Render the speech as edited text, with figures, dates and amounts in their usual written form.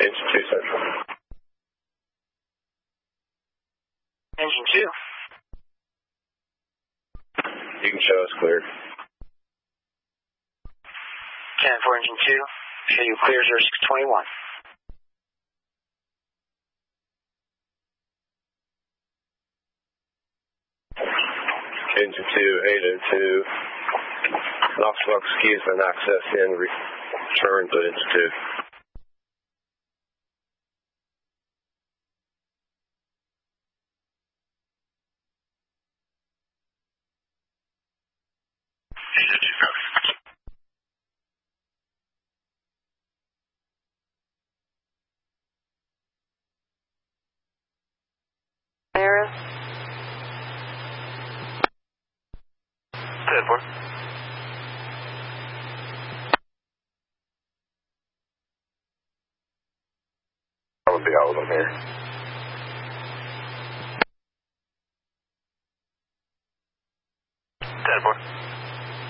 Engine 2 Central. Engine 2. You can show us cleared. 10-4 Engine 2. Show you clear 0621. Engine 2, 802. Knoxville skis and access in return to Engine 2. Paris. 10-4. That would be all of them here. Ten-4.